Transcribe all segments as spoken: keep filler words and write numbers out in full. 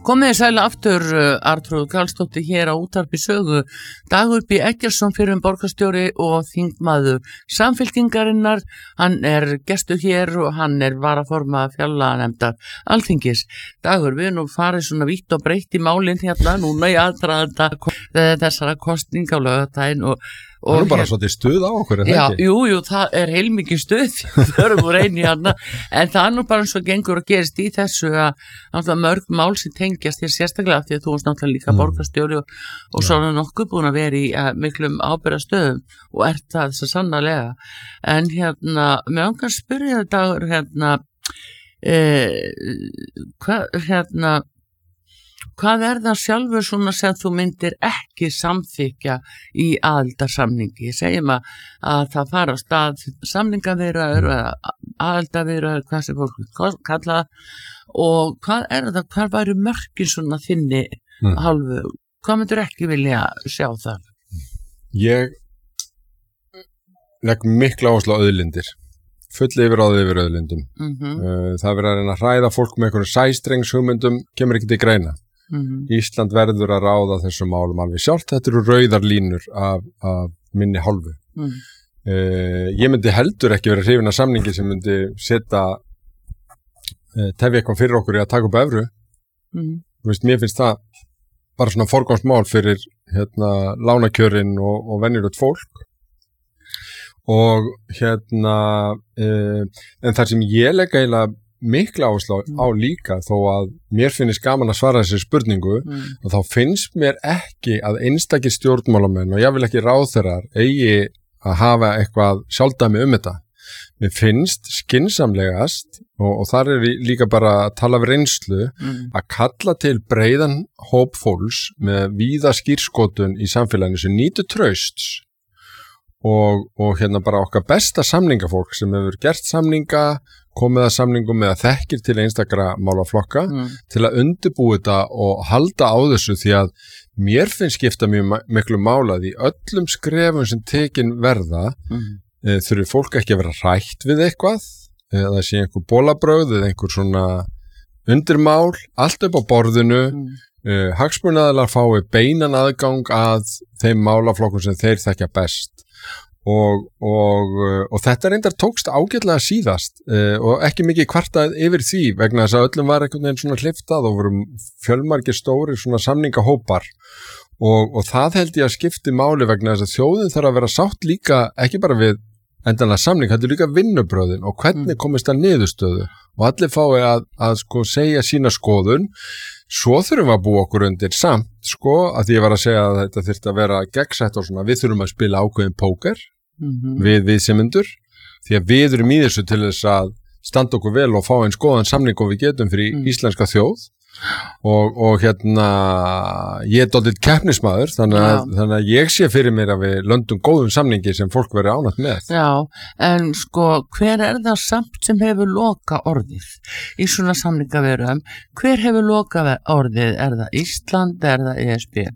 Komið þið sæl aftur, Arnþrúður Karlsdóttir hér á Útvarpi Sögu. Dagur B. Eggertsson fyrrum borgarstjóri og þingmaður Samfylkingarinnar. Hann er gestur hér og hann er varaformaður fjárlaganefndar Alþingis. Dagur, við erum nú farið svona vítt og breytt í málinn hérna núna í aðdraganda þessara kosninga á laugardaginn og Það er bara svolítið stuð á okkur, er það já, ekki? Jú, jú, það er heilmikið stuð, það eru úr einu hérna, en það er nú bara eins og gengur að gerist í þessu að náttúrulega mörg mál sem tengjast þér sérstaklega af því að þú varst náttúrulega líka mm. borgarstjóri og, og svona nokkuð búin að vera í uh, miklum ábyrgðastöðum og ert það þess að sannarlega. En hérna, mér ángar að spyrja þetta hérna, eh, hvað, hérna, Hvað er það sjálfur svona sem þú myndir ekki samþykja í aðildarsamningi? Segjum að, að það fara á stað samningaviðræður eða aðildarviðræður, hvað sem fólk kalla og hvað er það, hvað væru mörkin svona þinni mm. hálfu? Hvað myndir ekki vilja sjá þar? Ég legg mikla áherslu á auðlindir. Full yfiráð yfir auðlindum. Mm-hmm. Það er verið að reyna að hræða fólk með einhverjum sæstrengshugmyndum, kemur ekki til greina. Mm-hmm. Ísland verður að ráða þessum málum alveg sjálft. Þetta eru rauðar línur af, af minni hálfu. Mm. Uh, ég myndi heldur ekki vera hrifin af samningi sem myndi setja uh, tefja eitthvað fyrir okkur í að taka upp evru. Mm. Veist, mér finnst það bara svona forgangsmál fyrir hérna, lánakjörin og, og venjulegt fólk. Og hérna uh, en það sem ég legg eiginlega mikla áherslu mm. á líka þó að mér finnst gaman að svara þessi spurningu mm. og þá finnst mér ekki að einstakir stjórnmálamenn og ég vil ekki ráðherrar eigi að hafa eitthvað sjálfdæmi um þetta. Mér finnst skynsamlegast og, og þar er líka bara að tala af reynslu mm. að kalla til breiðan hóp fólks með víða skírskotun í samfélaginu sem nýtur trausts og, og hérna bara okkar besta samningafólk sem hefur gert samninga komið að samningum með að þekkir til einstakra málaflokka mm. til að undirbúi þetta og halda á þessu því að mér finnst skipta mjög miklu málað í öllum skrefum sem tekin verða mm. e, þurfi fólk ekki að vera hrætt við eitthvað eða það sé einhver bólabrögð eða einhver svona undirmál, allt upp á borðinu mm. e, hagsmunaaðilar fái beinan aðgang að þeim málaflokkum sem þeir þekkja best. Og, og, og þetta reyndar tókst ágætlega síðast uh, og ekki mikið kvartað yfir því vegna þess að öllum var einhvern veginn svona hliftað og voru fjölmargir stóri svona samningahópar og, og það held ég að skipti máli vegna þess að þjóðin þarf að vera sátt líka ekki bara við endanlega samning, þetta er líka vinnubröðin og hvernig komist það niðurstöðu og allir fái að, að sko segja sína skoðun. Svo þurfum við að búa okkur undir samt sko að því ég var að segja að þetta þyrfti að vera gegnsætt og svona við þurfum að spila ákveðin póker Mm-hmm. við viðsemjendur því að við erum í þessu til þess að standa okkur vel og fá eins góðan samning og við getum fyrir mm. íslenska þjóð og, og hérna ég er dálítið keppnismadur þannig að, þannig að ég sé fyrir mér að við löndum góðum samningi sem fólk verður ánægt með. Já, en sko hver er það samt sem hefur loka orðið í svona samningaverum? Hver hefur loka orðið? Er það Ísland, er það E S B?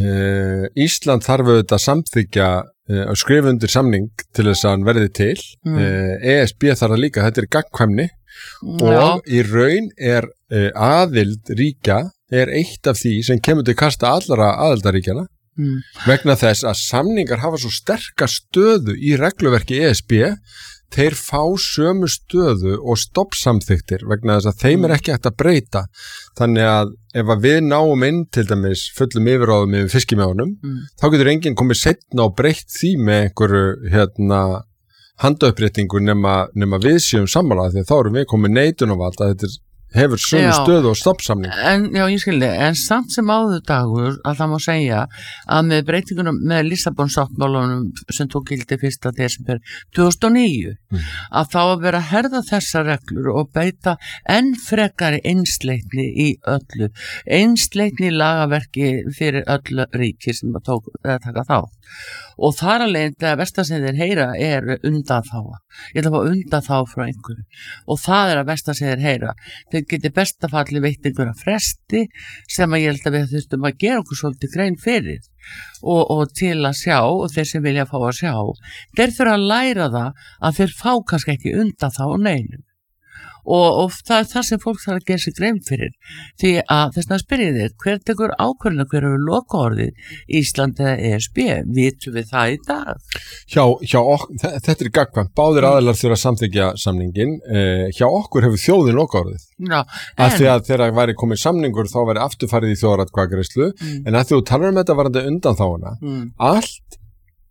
Uh, Ísland þarf auðvitað að samþykja uh, að skrifa undir samning til þess að hann verði til mm. uh, E S B þarf það líka, þetta er gagnkvæmni og Já. Í raun er uh, aðild ríkja er eitt af því sem kemur til kasta allara aðildaríkjana mm. vegna þess að samningar hafa svo sterka stöðu í regluverki E S B þeir fá sömu stöðu og stoppsamþyktir vegna þess að þeim er ekki hægt að breyta. Þannig að ef að við náum inn til dæmis fullum yfiráðum yfir fiskimjánum, mm. þá getur enginn komið seinna og breytt því með einhverju hérna, handauppréttingu nema, nema við séum sammála því að þá erum við komið neitunarvald að þetta hefur sömu stöðu og stoppsamning. En, já, ég skildi, en samt sem áður Dagur að það má segja að með breytingunum með Lissabon-sáttmálanum sem tók gildi fyrsta desember tvö þúsund og níu mm. að þá að vera að herða þessar reglur og beita enn frekari einsleitni í öllu, einsleitni í lagaverki fyrir öllu ríki sem að tók, taka þá. Og þar alveg það versta sem þeir heyra er undanþága. Ég ætla að fá undanþága frá einhverju. Og það er að versta sem þeir heyra. Þeir geti bestafalli veitt einhverja fresti sem að ég held að við þurftum að gera okkur svolítið grein fyrir. Og, og til að sjá, og þeir sem vilja fá að sjá, þeir þurfa að læra það að þeir fá kannski ekki undanþága neinum. og, og það er það sem fólk þarf að gera sig grein fyrir því að þess að spyrja þér hver tekur ákvörðuna, hver hefur lokaorðið Ísland eða E S B, vitum við það í dag? Hjá, hjá okkur, þetta er gagnkvæmt, báðir mm. aðilar þurfa að samþykkja samningin, eh, hjá okkur hefur þjóðin lokaorðið, Já, af því að þegar væri komið samningur þá væri afturfarið í þjóðaratkvæðagreiðslu, mm. en að þú talar um þetta varandi undanþáguna, mm. allt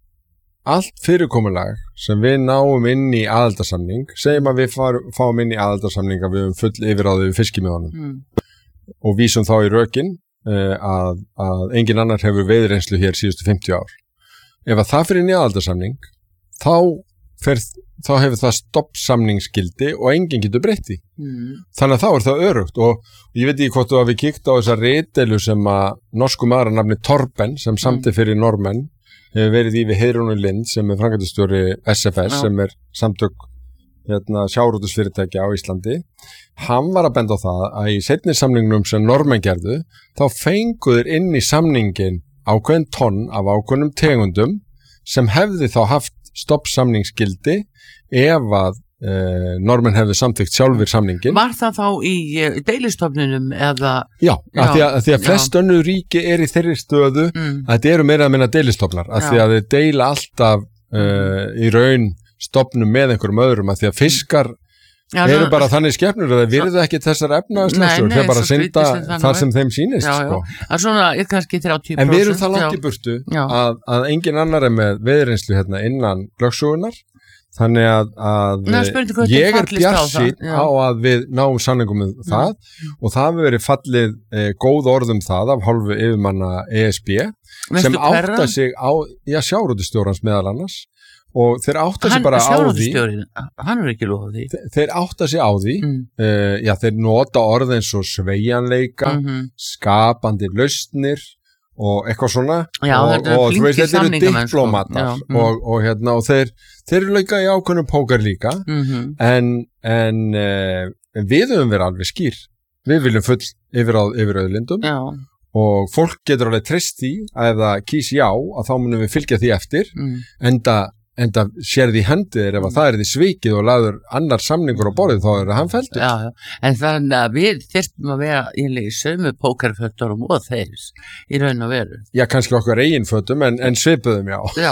allt fyrirkomulag sem við náum inn í aðildarsamning, segjum að við far, fáum inn í aðildarsamning að við höfum full yfirráði við fiskimiðunum mm. og vísum þá í rökin uh, að, að engin annar hefur veiðireynslu hér síðustu fimmtíu ár. Ef að það fyrir inn í aðildarsamning, þá, fer, þá hefur það stoppsamningsgildi og enginn getur breytti. Mm. Þannig að þá er það örugt og ég veit ekki hvort þú hafi kíkt á þessa ritdeilu sem að norsku maður að nafni Torben sem samti fyrir normenn hefur verið í við Heiðrúnu Lind sem er framkvæmdastjóri S F S Já. Sem er samtök hérna, sjávarútvegsfyrirtækja á Íslandi. Hann var að benda á það að í seinni samningnum sem normenn gerðu þá fenguður inn í samningin ákveðin tonn af ákveðnum tegundum sem hefði þá haft stoppsamningsgildi ef að Uh, normenn hefðu samþykkt sjálfur samningin. Var það þá í uh, deilistofnunum eða? Já, já að því að, að, því að flest önnur ríki er í þeirri stöðu mm. að þetta eru meira að minna deilistofnar að já. Því að þeir deila alltaf uh, í raun stofnum með einhverjum öðrum að því að fiskar já, eru ná, bara þannig skepnur að þeir virðu ekki þessar efnahagslögsur, þeir bara synda þar sem þeim sýnist já, sko. Já. Svona, kannski þrjátíu prósent En við erum það langt í burtu að, að engin annar er með veiðireynslu hérna innan lögsugunar. Þannig að, að Ná, ég er bjartsýnn á, á að við náum sanningum með það mm. og það hefur verið fallið e, góð orðum það af hálfu yfirmanna E S B Veistu sem átta sig á, já, sjávarútvegstjórans meðal annars og þeir átta sig bara á því hann er ekki lofað því þeir, þeir átta sig á því mm. e, já, þeir nota orð eins og sveigjanleika mm-hmm. skapandi lausnir og eitthvað svona já, og, og þú veist þetta eru diplómatar sko. mm. og, og hérna og þeir þeir eru líka í ákveðnum póker líka mm-hmm. en, en eh, við höfum verið alveg skýr við viljum full yfirráð yfir auðlindum já. Og fólk getur alveg treyst því að ef það kýs já að þá munum við fylgja því eftir mm. enda enda sér því hendir ef að það er því svikið og laður annar samningur á borðið þá er það hann feldur. Já, já, en þannig að við þyrstum að vera í sömu pókerfötunum og þeir í raun og veru. Já, kannski okkar eigin fötum en, en svipuðum, já. Já,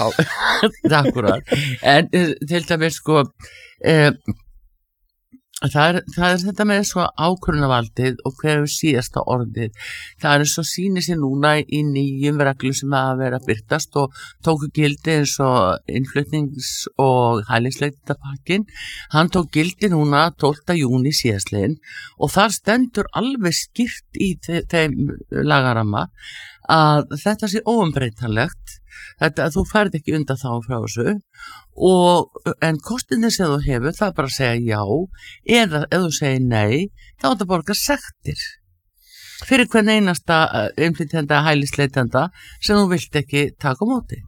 akkurat. En til dæmis sko, eh, það er, það er þetta með svo ákvörðunarvaldið og hver er síðasta orðið. Það er svo sýnir sér núna í nýjum reglu sem að vera að byrtast og tóku gildi eins og innflutnings- og hælisleitendapakkin. Hann tók gildi núna tólfta júní síðastliðinn og þar stendur alveg skýrt í þeim lagaramma að þetta sé óumbreytanlegt. Þetta að þú færð ekki undan þá frá þessu og en kostinni sem þú hefur það er bara að segja já eða ef þú segir nei þá er þetta borga sektir fyrir hvern einasta innflytjenda hælisleitenda sem þú vilt ekki taka á móti.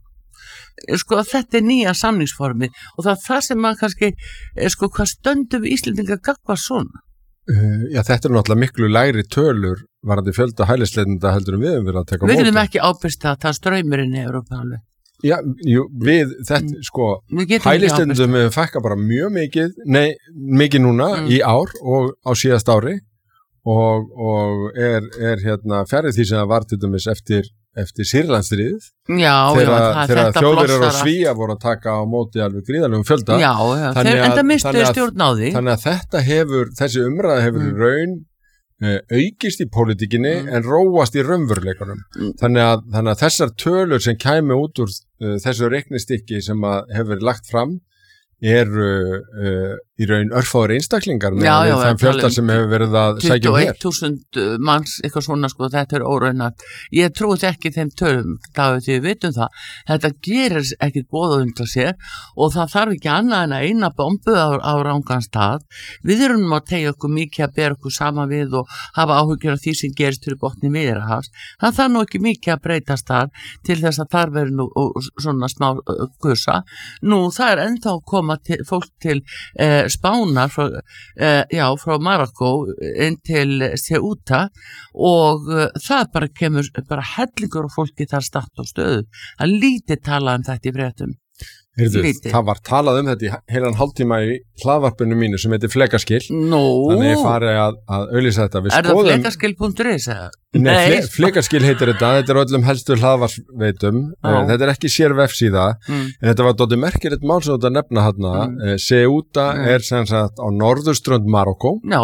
Sko þetta er nýja samningsformi og það er það sem maður kannski sko hvað stöndum við Íslendingar gagnvart svona? Uh, já þetta er náttúrulega miklu lægri tölur varandi fjölda hælisleitenda heldur en við höfum verið að taka á móti. Við erum ekki ábyrst að það ströymurinn í Evrópa alveg. Já, jú, við þetta, sko, hælisleitendum við fækka bara mjög mikið, nei, mikið núna mm. í ár og á síðast ári og, og er, er hérna fjarið því sem það var til dæmis eftir, eftir Sýrlandsstríðið. Já, þegar, já, það, þegar Þjóðverjar og Svía voru að taka á móti alveg gríðarlegum fjölda. Já, já, þeir enda mistuðu stjórn á því. Þannig að þetta hefur, þessi umræða hefur mm. raun aukist í pólitíkinni mm. en róast í raunveruleikunum. Mm. Þannig að, þannig að þessar tölur sem kæmi út úr uh, þessu reiknistykki sem að hefur verið lagt fram eru uh, í raun örfáður einstaklingar með já, já, þann fjölda sem hefur verið að sækja um hér. tuttugu og eitt þúsund manns, eitthvað svona sko, þetta er óraunat. Ég trúi ekki þeim tölum, það er því við vitum það. Þetta gerir ekki góða undan sér og það þarf ekki annað en að eina bombu á, á rangan stað. Við erum að tegja okkur mikið að bera okkur saman við og hafa áhyggjur af því sem gerist fyrir botni Miðjarðarhafs. Það þarf nú ekki mikið að breytast þar til þess að þar verður nú svona smá gusa. Nú það er ennþá koma til, fólk til eh, Spánar frá, eh, já, frá Marokko inn til Ceuta og eh, það bara kemur bara hellingur og fólki þar statt og stöðu. Það lítið tala um þetta í fréttum. Heyrðu, það var talað um þetta í heilan hálftíma í hlaðvarpinu mínu sem heitir Flekaskil. No. Þannig ég fari að, að auglýsa þetta. Við er skoðum... það flekaskil punktur is? Nei, fle Flekaskil heitir þetta. Þetta er öllum helstu hlaðvarsveitum. Oh. Þetta er ekki sér vefsíða. Mm. En þetta var dóttir merkilegt mál sem þetta nefna hérna. Mm. Ceuta mm. er sem sagt á norðurströnd Marokkó. Já.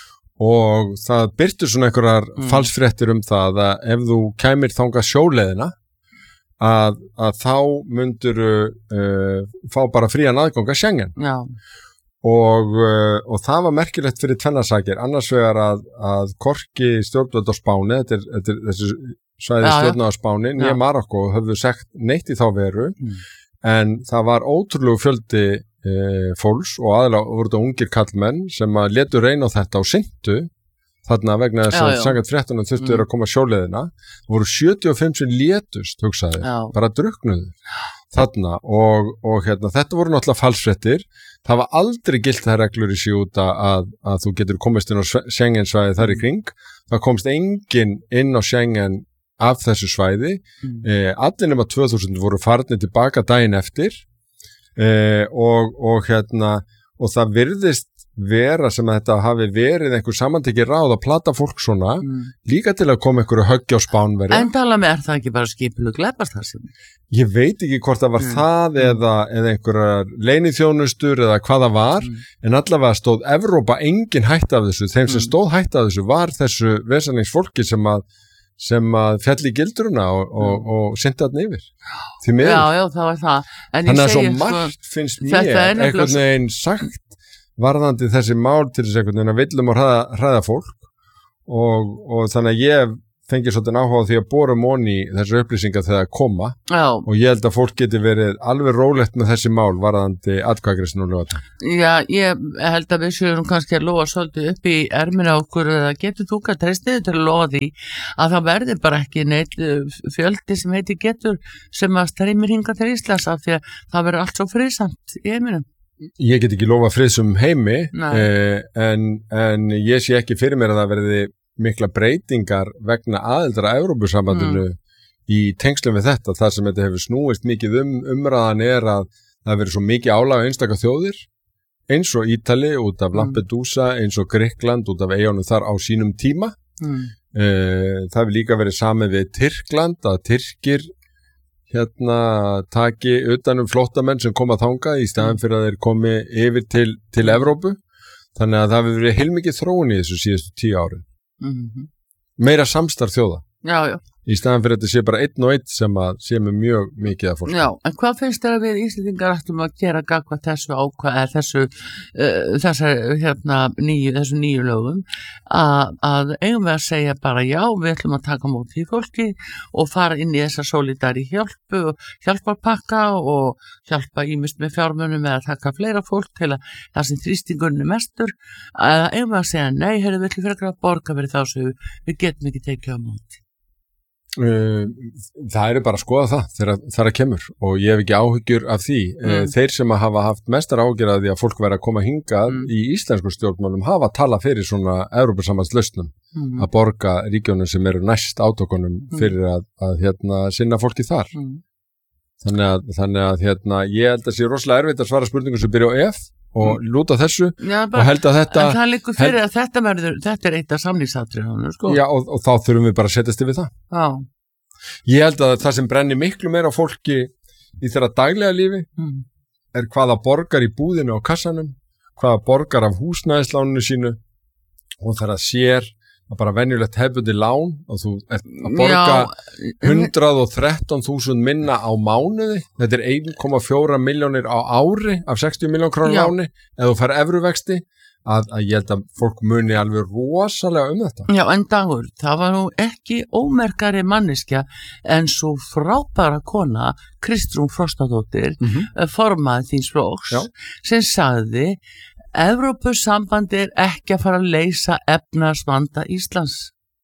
Og það byrtu svona einhverjar mm. falsfréttir um það að ef þú kæmir þangað sjóleiðina Að, að þá myndur uh, fá bara frían aðgang að Schengen. Já. Og, uh, og það var merkilegt fyrir tvennasakir, annars vegar að, að korki stjórnvöld á Spáni, þetta er, þetta er þessi svæði stjórnvöld á Spáni, nýja Marokkó höfðu sagt neitt í þá veru, mm. en það var ótrúlegu fjöldi uh, fólks og aðalega voru þetta ungir kallmenn sem að letu reyna á þetta og syntu þarna vegna þess að samkvæmt fréttunum þurftu þeir mm. að koma sjóleiðina. Það voru sjötíu og fimm sem létust, hugsaði, Já. bara druknuðu þarna og, og hérna, þetta voru náttúrulega falsfréttir. Það var aldrei gilt það reglur í Ceuta að, að þú getur komist inn á Schengen-svæði þar í kring. Það komst enginn inn á Schengen af þessu svæði. Mm. Eh, allir nema tvö þúsund voru farnir tilbaka daginn eftir eh, og, og hérna og það virðist vera sem að þetta hafi verið einhver samantekið ráð að plata fólk svona mm. líka til að koma einhverju höggja á Spánverja. En tala með er það ekki bara skipulög glæpastarfsemi? Ég veit ekki hvort það var mm. það eða, eða einhverjar leyniþjónustur eða hvað það var, mm. en allavega stóð Evrópa engin hætt af þessu. Þeim sem mm. stóð hætt af þessu var þessu vesaningsfólki sem að sem að fjalli gildruna og, og, og, og synda þarna yfir. Því miður. Já, já, það var það. En þannig að svo margt finnst mér einhvern veginn sagt varðandi þessi mál til þess einhvern veginn að villum og hræða, hræða fólk og, og þannig að ég fengi svolítið áhuga á því að bora móni þessu upplýsingar þegar að koma. Já. Og ég held að fólk geti verið alveg rólegt með þessi mál varðandi atkvæðagreiðsluna og lögata. Já, ég held að við séum kannski að lofa svolítið upp í ermina okkur eða getur þú kannski treystið til að lofa því að það verði bara ekki neitt fjöldi sem heiti getur sem að streymir hinga til Íslands af því að það verður allt svo friðsamt í heiminum. Ég get ekki lofa friðsum heimi eh, en, en ég sé ekki fyrir mér að það verði mikla breytingar vegna aðildar að Evrópusambandinu mm. í tengslum við þetta. Það sem þetta hefur snúist mikið um umræðan er að það verður svo mikið álag á einstaka þjóðir eins og Ítali út af Lampedusa, eins og Grikkland út af eyjunum þar á sínum tíma. Mm. Eh, það hefur líka verið samið við Tyrkland, að Tyrkir hérna taki utanum flóttamenn sem koma þangað í staðan fyrir að þeir komi yfir til, til Evrópu. Þannig að það hefur verið heilmikið þróun í þessu síðustu tíu árin. Mm-hmm. Meira samstarf þjóða. Já, já. Í staðan fyrir að þetta sé bara einn og einn sem að sé með mjög mikið af fólk. Já, en hvað finnst þér að við Íslendingar ættum að gera gagnvart þessu ákvað, eða þessu, uh, þessu, hérna, nýju, þessu nýju lögum, að, að eigum við að segja bara já, við ætlum að taka mót í fólki og fara inn í þessa solidari hjálpu og hjálparpakka og hjálpa ýmist með fjármunum eða taka fleira fólk til að það sem þrýstingurinn er mestur, að eigum við að segja nei, heyrðu, við ætlum frekar að borga fyrir þá sem við getum ekki tekið á móti. Uh, það eru bara að skoða það þegar það kemur og ég hef ekki áhyggjur af því. Mm. Uh, þeir sem að hafa haft mestar áhyggjur af því að fólk verið að koma hingað mm. í íslensku stjórnmálum hafa að tala fyrir svona Evrópusambandslausnum mm. að borga ríkjónum sem eru næst átökunum mm. fyrir að, að hérna, sinna fólki þar. Mm. Þannig að, þannig að hérna, ég held að sé rosalega erfitt að svara spurningum sem byrja á ef og mm. lúta þessu. Já, bara, og held að þetta en það liggur fyrir held, að þetta verður þetta er eitt af samningsatriðunum sko. Já og, og þá þurfum við bara að setjast yfir það. Já. Ég held að það sem brennir miklu meira á fólki í þeirra daglega lífi mm. er hvaða borgar í búðinu á kassanum, hvaða borgar af húsnæðisláninu sínu og þeirra sér að bara venjulegt hefbundi lán og þú ert að borga hundrað og þrettán þúsund minna á mánuði. Þetta er einn komma fjórar milljónir á ári af sextíu milljón krónur láni eða þú fær evruvexti að, að ég held að fólk muni alveg rosalega um þetta. Já, en Dagur, það var nú ekki ómerkari manneskja en svo frábæra kona Kristrún Frostadóttir mm-hmm. formaði þíns flokks sem sagði Evrópusambandi er ekki að fara að leysa efnahagsvanda Íslands.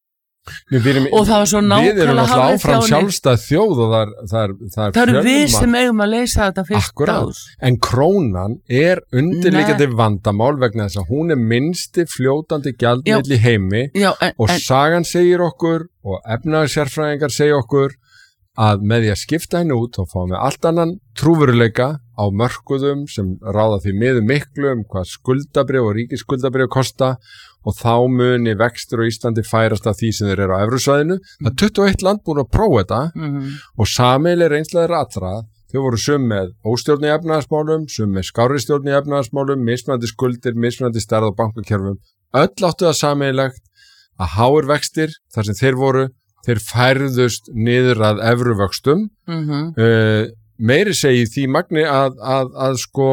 Við erum, og það var svo nákvæmlega við erum alltaf áfram sjálfstæð þjóð og það er, það er, það er, það er við sem eigum að leysa þetta fyrst ás. En krónan er undirliggjandi vandamál vegna þess að hún er minnsti fljótandi gjaldmiðl í heimi já, en, og en, sagan segir okkur og efnahagssérfræðingar segir okkur að með því að skipta henni út og fá með allt annan trúveruleika á mörkuðum sem ráða því miður miklu um hvað skuldabrif og ríkisskuldabrif kosta og þá muni vextir á Íslandi færast af því sem þeir eru á evrusvæðinu. Það er tuttugu og eitt land búin að prófa þetta mm-hmm. og sameiginleg reynsla þeirra allra. Þau voru sum með óstjórn í efnahagsmálum, sum með skárri stjórn í efnahagsmálum, mismunandi skuldir, mismunandi stærð á bankakerfum. Öll áttu það sameiginlegt að háir vextir, þar sem þeir voru, þeir færðust niður að evruvöxtum. Mm-hmm. Uh, meiri segi því magni að, að, að sko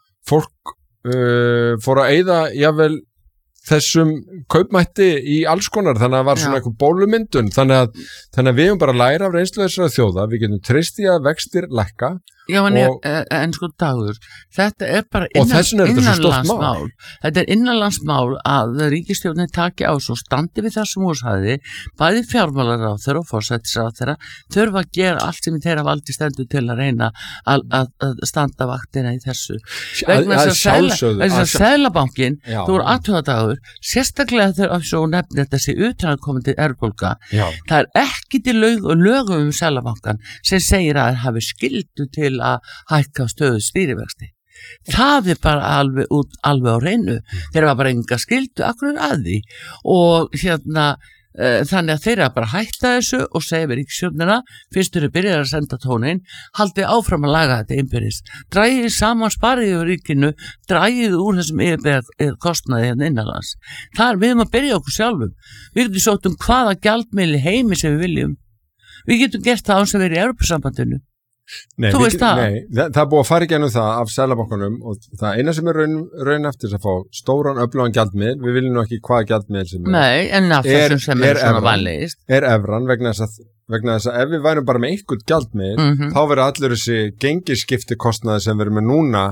fólk uh, fór að eyða jafnvel þessum kaupmætti í alls konar, þannig að það var svona eitthvað bólumyndun, þannig að, þannig að við erum bara að læra af reynslu þessara þjóða, við getum treyst í að vextir lækka. Já, en, og, ég, en sko Dagur, þetta er bara innan, innanlandsmál, þetta er innanlandsmál að ríkisstjórnin taki á svo standi við þessum húshæði, bæði fjármálaráðherra og forsætisráðherra þurfa að gera allt sem í þeirra valdi stendur til að reyna að, að, að standa vaktina í þessu. Vegna þess að Seðlabankinn, þú voru aðtöða Dagur, sérstaklega þegar svo nefnir þessi utanaðkomandi erbólga, það er ekki til lög, lögum um Seðlabankann sem segir að það hafi skyldu til að hækka stöðu stýrivexti. Það er bara alveg út, alveg á reynu. Þeir var bara enga skyldu akkur að því og hérna uh, þannig að þeir eru bara hætta þessu og segja við ríkisstjórnina, fyrst eru byrjað að senda tónin, haldið áfram að laga þetta innbyrðis. Dragið saman sparið úr ríkinu, dragið úr þessum yfirbyggðar kostnaði hérna innanlands. Það er við um að byrja okkur sjálfum. Við getum sótt um hvaða gjaldmiðli heimi sem við viljum. Við getum gert það án sem við erum í Evrópusambandinu. Nei, við, það? nei það, það er búið að fara ekki ennum það af Seðlabankanum og það eina sem er raun, raun eftir að fá stóran öflugan gjaldmiðl, við viljum nú ekki hvaða gjaldmiðl sem er. Nei, en af þessum sem er, er svona vanlegist. Er evran vegna þess að, vegna þess að ef við værum bara með einhvern gjaldmiðl, mm-hmm. þá verður allir þessi gengisskipti kostnaði sem við erum með núna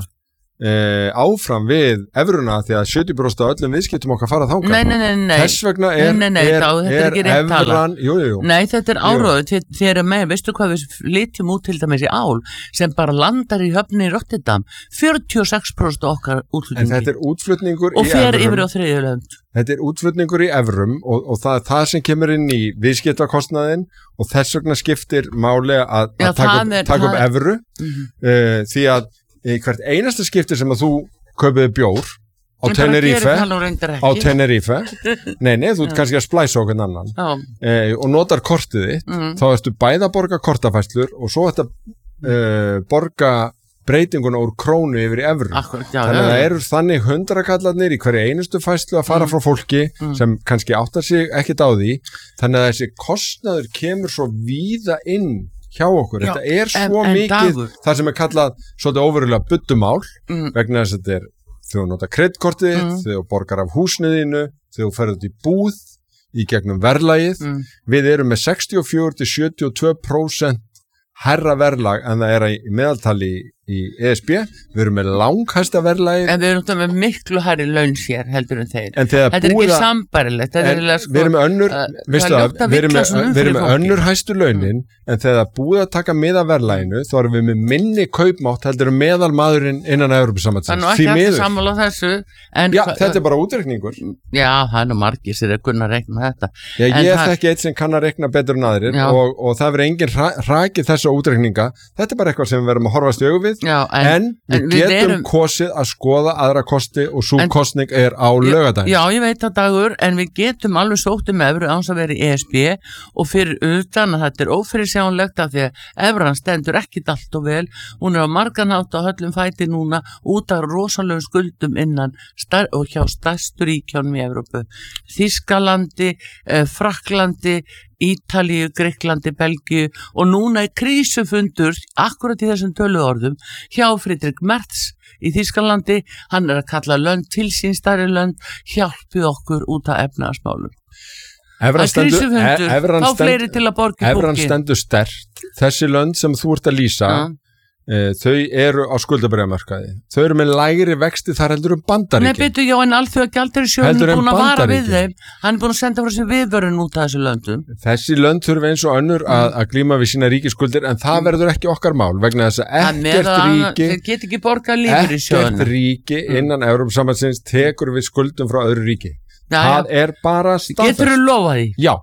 Uh, áfram við evruna því að sjötíu prósent af öllum viðskiptum okkar fara þangað. Nei, nei, nei, nei. Þess vegna er, nei, nei, er, þá, er, er evran, jú, jú, jú. Nei, þetta er áróðu þið, þið eru með, veistu hvað við litjum út til dæmis í ál sem bara landar í höfni í Rotterdam, fjörutíu og sex prósent okkar útflutningi. En þetta er útflutningur og í evrum. Og fer yfir á þriðju lönd. Þetta er útflutningur í evrum og, og það er það sem kemur inn í viðskiptakostnaðinn og þess vegna skiptir máli að, að taka upp, er, taka upp evru mm-hmm. uh, því að í hvert einasta skipti sem að þú kaupiði bjór á Tenerife á Tenerife nei, nei, þú ert kannski að splæsa okkur annan eh, og notar kortið þitt mm. þá ertu bæða að borga kortafæslur og svo ertu að eh, borga breytinguna úr krónu yfir í evru Akkurat, já, þannig að það eru þannig hundrakallarnir í hverju einustu fæslu að fara mm. frá fólki mm. sem kannski áttar sig ekkit á því þannig að þessi kostnaður kemur svo víða inn hjá okkur, Já, þetta er svo en, en mikið dagur. Það sem er kallað svolítið óverulega buddumál mm. vegna þess að þetta er þegar þú nota kreditkortið mm. þegar þú borgar af húsniðinu þegar þú ferð út í búð í gegnum verðlagið mm. við erum með sextíu og fjögur til sjötíu og tvö prósent herra verðlag en það er í meðaltali í E S B, við erum með langhæsta verðlagi en við erum með miklu hærri laun sér heldur en þeir en þetta er ekki sambarilegt sko, við erum með önnur uh, að, við erum með, við erum með önnur hæstu launin mm. en þegar það búið að taka miða verðlaginu þá erum við með minni kaupmátt heldur en meðal maðurinn innan Evrópusambandsins því miður þessu, en, já, þetta er bara útreikningur já, það er nú margir sem er kunna að rekna þetta já, ég er ekki eitt sem kann að rekna betur en aðrir og, og það verður engin hrakið þessu útreikninga þetta er bara eitthvað sem við verðum að horfast í augu við Já, en, en við en getum við erum, kosið að skoða aðra kosti og svo kostning er á laugardaginn. Já, ég veit það Dagur, en við getum alveg sótt um evru án að vera í E S B og fyrir utan að þetta er ófyrirsjáanlegt af því að evran stendur ekkit allt og vel, hún er á marganhátt á höllum fæti núna út af rosalegum skuldum innan star- og hjá stærstu ríkjánum í Evrópu. Þýskalandi, eh, Frakklandi, Ítalíu, Greiklandi, Belgíu og núna er krísufundur akkurat í þessum töluorðum hjá Friedrich Merz í Þýskalandi, hann er að kalla lönd til sín stærri lönd, hjálpið okkur út af efnahagsmálum. Evran stendur, e- þá fleiri til að borga í bóki. Evran stendur sterkt, þessi lönd sem þú ert að lýsa, ja. e, þau eru á skuldabréfamarkaði, þau eru með lægri vexti þar heldur um Bandaríkin. Nei, betur, já, en Alþjóðagjaldeyrissjóðurinn er búin að vara við þeim, hann er búin að senda frá sér viðvörun út af þessu löndum. Þessi lönd þurfa eins og önnur að, að glíma við sína ríkisskuldir, en það verður ekki okkar mál, vegna þess að ekkert ríki, þeir get ekki borgað lífeyrissjóðina. Ekkert ríki innan Evrópusambandsins tekur við skuldum frá öðru ríki. Já, það er bara staðfest. Geturðu lofað því? Já.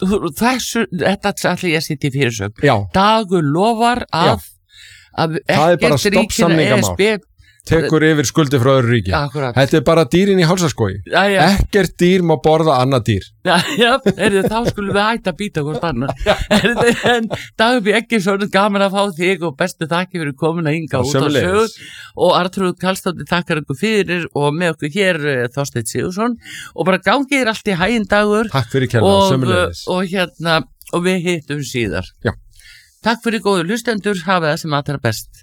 þessu, þetta ætla ég að sitja í fyrirsögn. Já. Dagur lofar að, að það er bara stoppsamningamál. Tekur yfir skuldi frá öðru ríki. Akkurat. Þetta er bara dýrin í hálsaskói. Ekkert dýr má borða annað dýr. Já, já, er þá skulum við hætta að býta hvort annar. En Dagur B. Eggertsson, gaman að fá þig og bestu þakki fyrir komin að hinga út á sögur og Arnþrúður Karlsdóttir takkar ykkur fyrir og með okkur hér Þorsteinn Sigurðsson og bara gangið er allt í hæginn Dagur. Takk fyrir kærlega, sömuleiðis. Og hérna, og við hittum síðar. Já. Takk fyrir góðu hlustendur, hafa það sem allra best.